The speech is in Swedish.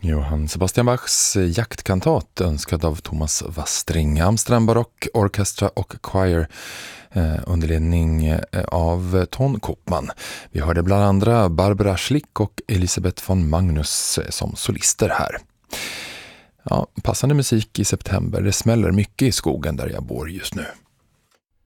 Johann Sebastian Bachs jaktkantat önskad av Thomas Wastring, Amsterdam Barock Orchestra och Choir under ledning av Ton Koopman. Vi hörde bland andra Barbara Schlick och Elisabeth von Magnus som solister här. Ja, passande musik i september. Det smäller mycket i skogen där jag bor just nu.